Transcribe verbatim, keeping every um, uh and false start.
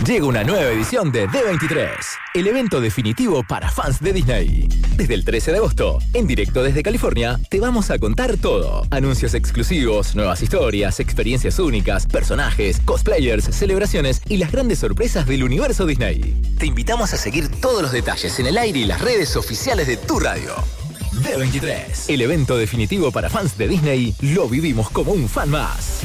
Llega una nueva edición de D veintitrés, el evento definitivo para fans de Disney. Desde el trece de agosto, en directo desde California, te vamos a contar todo. Anuncios exclusivos, nuevas historias, experiencias únicas, personajes, cosplayers, celebraciones y las grandes sorpresas del universo Disney. Te invitamos a seguir todos los detalles en el aire y las redes oficiales de tu radio. D veintitrés, el evento definitivo para fans de Disney, lo vivimos como un fan más.